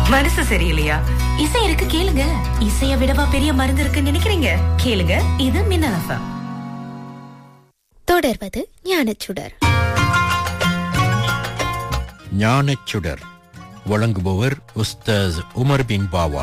மனசு சரியில்லையா? இசை இருக்கு, கேளுங்க. இசைய விடவா பெரிய மருந்து இருக்குன்னு நினைக்கிறீங்க? கேளுங்க, இது மின்னல் FM. தொடர்வது ஞானச்சுடர். ஞானச்சுடர் வழங்குபவர் உஸ்தாஸ் உமர் பின் பாவா.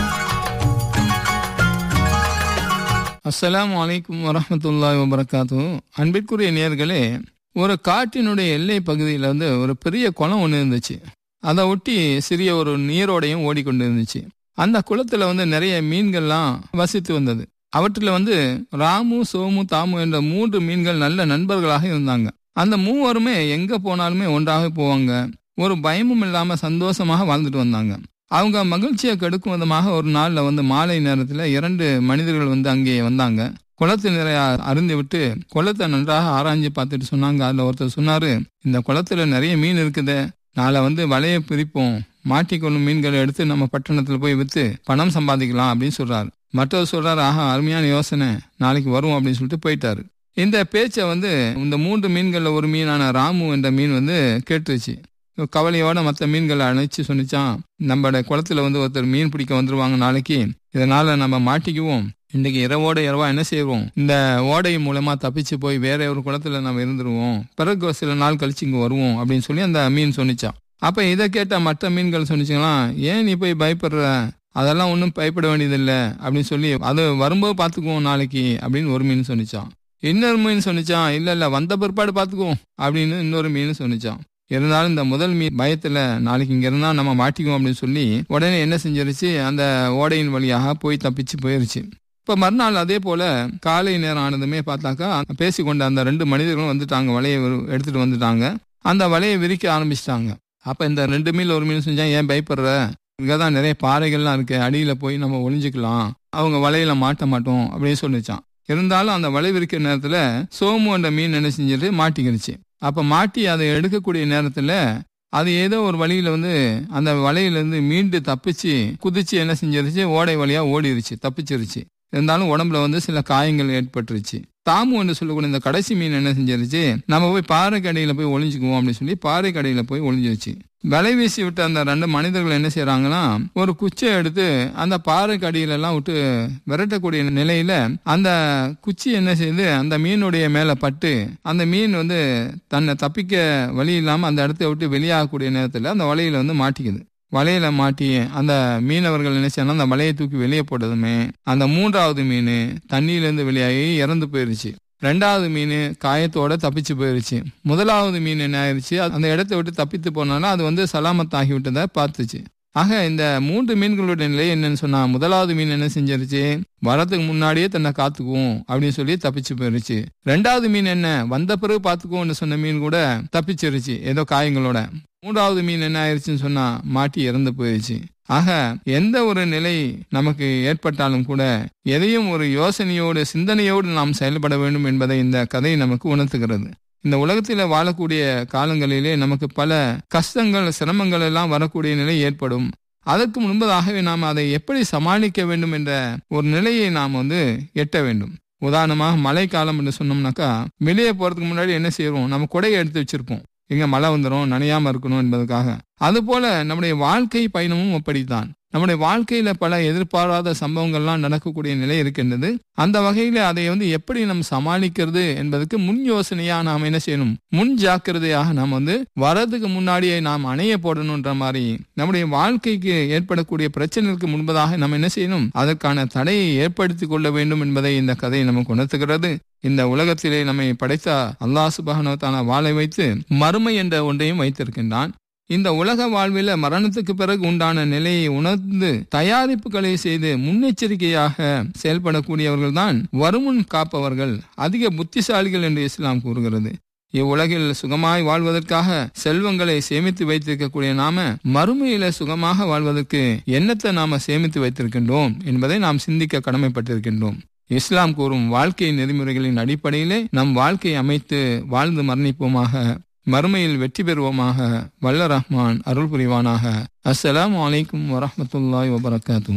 அஸ்ஸலாமு அலைக்கும் வரஹ்மத்துல்லாஹி வபரகாத்துஹு. அன்பிற்குரிய நேயர்களே, ஒரு காட்டினுடைய எல்லை பகுதியில் வந்து ஒரு பெரிய குளம் ஒன்று இருந்துச்சு. அதை ஒட்டி சிறிய ஒரு நீரோடையும் ஓடிக்கொண்டு இருந்துச்சு. அந்த குளத்துல வந்து நிறைய மீன்கள்லாம் வசித்து வந்தது. அவற்றில் வந்து ராமு, சோமு, தாமு என்ற 3 மீன்கள் நல்ல நண்பர்களாக இருந்தாங்க. அந்த மூவருமே எங்க போனாலுமே ஒன்றாக போவாங்க. ஒரு பயமும் இல்லாம சந்தோஷமாக வாழ்ந்துட்டு வந்தாங்க. அவங்க மகிழ்ச்சியை கெடுக்கும் விதமாக ஒரு நாள்ல வந்து மாலை நேரத்துல 2 மனிதர்கள் வந்து அங்கே வந்தாங்க. குளத்து நிறைய அருந்தி விட்டு குளத்தை நன்றாக ஆராய்ஞ்சு பார்த்துட்டு சொன்னாங்க. அதுல ஒருத்தர் சொன்னாரு, இந்த குளத்துல நிறைய மீன் இருக்குது, நாளை வந்து வலையை பிரிப்போம், மாட்டிக்கொள்ளும் மீன்களை எடுத்து நம்ம பட்டணத்துல போய் வித்து பணம் சம்பாதிக்கலாம் அப்படின்னு சொல்றாரு. மற்றவர் சொல்றாரு, ஆஹா அருமையான யோசனை, நாளைக்கு வரும் அப்படின்னு சொல்லிட்டு போயிட்டாரு. இந்த பேச்சை வந்து இந்த 3 மீன்கள்ல ஒரு மீனான ராமு என்ற மீன் வந்து கேட்டுருச்சு. கவலையோட மற்ற மீன்களை அணைச்சு சொன்னிச்சான், நம்மளோட குளத்துல வந்து ஒருத்தர் மீன் பிடிக்க வந்துருவாங்க நாளைக்கு, இதனால நம்ம மாட்டிக்குவோம், இன்னைக்கு இரவோட இரவா என்ன செய்வோம், இந்த ஓடை மூலமா தப்பிச்சு போய் வேற ஒரு குளத்துல நம்ம இருந்துருவோம், பிறகு சில நாள் கழிச்சு இங்க வருவோம் அப்படின்னு சொல்லி அந்த மீன் சொன்னிச்சான். அப்ப இதை கேட்ட மற்ற மீன்கள் சொன்னிச்சுங்களாம், ஏன் நீ போய் பயப்படுற, அதெல்லாம் ஒன்றும் பயப்பட வேண்டியதில்லை அப்படின்னு சொல்லி, அது வரும்போது பாத்துக்குவோம் நாளைக்கு அப்படின்னு ஒரு மீன் சொன்னிச்சான். இன்னொரு மீன் சொன்னிச்சான், இல்ல வந்த பிற்பாடு பாத்துக்குவோம் அப்படின்னு இன்னொரு மீன் சொன்னிச்சான். இருந்தாலும் இந்த முதல் மீன் பயத்துல நாளைக்கு இங்க இருந்தா நம்ம மாட்டிக்குவோம் அப்படின்னு சொல்லி உடனே என்ன செஞ்சிருச்சு, அந்த ஓடையின் வழியாக போய் தப்பிச்சு போயிருச்சு. இப்ப மறுநாள் அதே போல காலை நேரம் ஆனதுமே பார்த்தாக்கா பேசிக்கொண்ட அந்த 2 மனிதர்களும் வந்துட்டாங்க, வலையை எடுத்துட்டு வந்துட்டாங்க. அந்த வலையை விரிக்க ஆரம்பிச்சிட்டாங்க. அப்ப இந்த 2 மீன் ஒரு மீன் செஞ்சா, ஏன் பயப்படுற, இங்கதான் நிறைய பாறைகள்லாம் இருக்கு, அடியில போய் நம்ம ஒளிஞ்சுக்கலாம், அவங்க வலையில மாட்ட மாட்டோம் அப்படின்னு சொல்லிச்சான். இருந்தாலும் அந்த வலை விரிக்கிற நேரத்துல சோமு என்ற மீன் என்ன செஞ்சிட்டு மாட்டிக்கிடுச்சு. அப்ப மாட்டி அதை எடுக்கக்கூடிய நேரத்துல அது ஏதோ ஒரு வழியில வந்து அந்த வலையில இருந்து மீண்டு தப்பிச்சு குதிச்சு என்ன செஞ்சிருச்சு, ஓடை வழியா ஓடிருச்சு, தப்பிச்சிருச்சு. இருந்தாலும் உடம்புல வந்து சில காயங்கள் ஏற்பட்டுருச்சு. தாமு என்று சொல்லக்கூடிய இந்த கடைசி மீன் என்ன செஞ்சிருச்சு, நம்ம போய் பாறை கடையில போய் ஒளிஞ்சுக்குவோம் அப்படின்னு சொல்லி பாறை கடையில போய் ஒளிஞ்சிருச்சு. வலை வீசி விட்டு அந்த 2 மனிதர்கள் என்ன செய்யறாங்கன்னா, ஒரு குச்சியை எடுத்து அந்த பாறை கடியில எல்லாம் விட்டு விரட்டக்கூடிய நிலையில அந்த குச்சி என்ன செய்யுது, அந்த மீனுடைய மேல பட்டு அந்த மீன் வந்து தன்னை தப்பிக்க வழி இல்லாம அந்த இடத்த விட்டு வெளியாகக்கூடிய நேரத்துல அந்த வலையில வந்து மாட்டிக்குது. வலையில மாட்டி அந்த மீனவர்கள் என்ன செய்யணும், அந்த வலையை தூக்கி வெளியே போட்டதுமே அந்த 3வது மீன் தண்ணியிலேருந்து வெளியாகி இறந்து போயிருச்சு. 2வது மீன் காயத்தோட தப்பிச்சு போயிருச்சு. 1வது மீன் என்ன ஆயிடுச்சு, அந்த இடத்தை விட்டு தப்பித்து போனாலும் அது வந்து சலாமத்தாகி விட்டதை பார்த்துச்சு. ஆக இந்த 3 மீன்களுடைய நிலை என்னன்னு சொன்னா, 1வது மீன் என்ன செஞ்சிருச்சு, வரதுக்கு முன்னாடியே தன்னை காத்துக்குவோம் அப்படின்னு சொல்லி தப்பிச்சு போயிருச்சு. 2வது மீன் என்ன, வந்த பிறகு பாத்துக்குவோம்னு சொன்ன மீன் கூட தப்பிச்சிருச்சு ஏதோ காயங்களோட. 3வது மீன் என்ன ஆயிடுச்சுன்னு சொன்னா மாட்டி இறந்து போயிடுச்சு. ஆக எந்த ஒரு நிலை நமக்கு ஏற்பட்டாலும் கூட எதையும் ஒரு யோசனையோடு சிந்தனையோடு நாம் செயல்பட வேண்டும் என்பதை இந்த கதை நமக்கு உணர்த்துகிறது. இந்த உலகத்தில வாழக்கூடிய காலங்களிலே நமக்கு பல கஷ்டங்கள், சிரமங்கள் எல்லாம் வரக்கூடிய நிலை ஏற்படும். அதற்கு முன்பதாகவே நாம் அதை எப்படி சமாளிக்க வேண்டும் என்ற ஒரு நிலையை நாம் வந்து எட்ட வேண்டும். உதாரணமாக மழை காலம் என்று சொன்னோம்னாக்கா, வெளியே போறதுக்கு முன்னாடி என்ன செய்வோம், நம்ம குடையை எடுத்து வச்சிருப்போம், எங்க மழை வந்துடும் நனையாம இருக்கணும் என்பதற்காக. அது போல நம்முடைய வாழ்க்கை பயணமும் அப்படித்தான். நம்முடைய வாழ்க்கையில பல எதிர்பாராத சம்பவங்கள்லாம் நடக்கக்கூடிய நிலை இருக்கின்றது. அந்த வகையில அதை வந்து எப்படி நம்ம சமாளிக்கிறது என்பதற்கு முன் யோசனையா நாம் என்ன செய்யணும், முன் ஜாக்கிரதையாக நாம் வந்து வரதுக்கு முன்னாடியே நாம் அணைய போடணும்ன்ற மாதிரி நம்முடைய வாழ்க்கைக்கு ஏற்படக்கூடிய பிரச்சனைகளுக்கு முன்பதாக நம்ம என்ன செய்யணும், அதற்கான தடையை ஏற்படுத்தி கொள்ள வேண்டும் என்பதை இந்த கதை நமக்கு உணர்த்துகிறது. இந்த உலகத்திலே நம்மை படைத்த அல்லாஹ் சுப்ஹானஹு வ தஆலா வாழை வைத்து மறுமை என்ற ஒன்றையும் வைத்திருக்கின்றான். இந்த உலக வாழ்வில மரணத்துக்கு பிறகு உண்டான நிலையை உணர்ந்து தயாரிப்புகளை செய்து முன்னெச்சரிக்கையாக செயல்படக்கூடியவர்கள் தான் வருமுன் காப்பவர்கள், அதிக புத்திசாலிகள் என்று இஸ்லாம் கூறுகிறது. இவ்வுலகில் சுகமாய் வாழ்வதற்காக செல்வங்களை சேமித்து வைத்திருக்கக்கூடிய நாம மறுமையில சுகமாக வாழ்வதற்கு என்னத்தை நாம சேமித்து வைத்திருக்கின்றோம் என்பதை நாம் சிந்திக்க கடமைப்பட்டிருக்கின்றோம். இஸ்லாம் கூறும் வாழ்க்கை நெறிமுறைகளின் அடிப்படையிலே நம் வாழ்க்கையை அமைத்து வாழ்ந்து மரணிப்போமாக, மறுமையில் வெற்றி பெறுவோமாக. வல்ல ரஹ்மான் அருள் புரிவானாக. அஸ்ஸலாமு அலைக்கும் வரஹ்மத்துல்லாஹி வபரகாத்துஹு.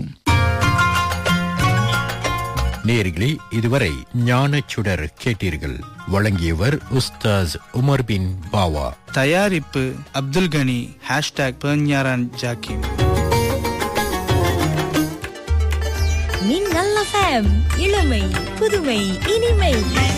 நேயர்களே, இதுவரை ஞானச்சுடர் கேட்டீர்கள். வழங்கியவர் உஸ்தாஸ் உமர் பின் பாவா. தயாரிப்பு அப்துல் கனி. #பெர்ஞாரான் ஜாக்கிம். மின்னல் FM, இளமை புதுமை இனிமை.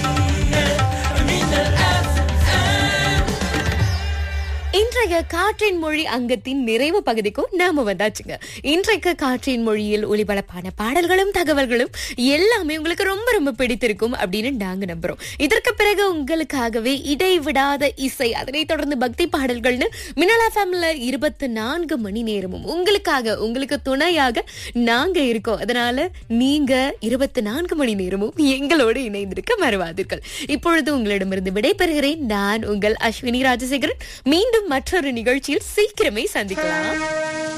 இன்றைய காற்றின் மொழி அங்கத்தின் நிறைவு பகுதிக்கும் நாம வந்தாச்சுங்க. இன்றைக்கு காற்றின் மொழியில் ஒளிபரப்பான பாடல்களும் தகவல்களும் எல்லாமே உங்களுக்கு ரொம்ப ரொம்ப பிடித்திருக்கும் அப்படின்னு நாங்க நம்புறோம். இதற்கு பிறகு உங்களுக்காகவே இடைவிடாத இசை, அதனை தொடர்ந்து பக்தி பாடல்கள்னு மின்னல் எஃப்எம்ல 24 மணி நேரமும் உங்களுக்காக, உங்களுக்கு துணையாக நாங்க இருக்கோம். அதனால நீங்க 24 மணி நேரமும் எங்களோடு இணைந்திருக்க மறவாதீர்கள். இப்பொழுது உங்களிடமிருந்து விடைபெறுகிறேன். நான் உங்கள் அஸ்வினி ராஜசேகரன். மீண்டும் மற்றொரு நிகழ்ச்சியில் சீக்கிரமே சந்திக்கலாம்.